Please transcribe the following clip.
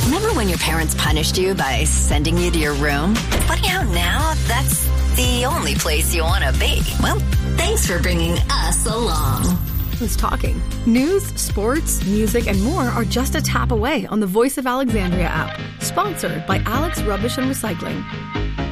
Remember when your parents punished you by sending you to your room? Funny how now that's the only place you want to be. Well, thanks for bringing us along. Who's talking? News, sports, music, and more are just a tap away on the Voice of Alexandria app. Sponsored by Alex Rubbish and Recycling.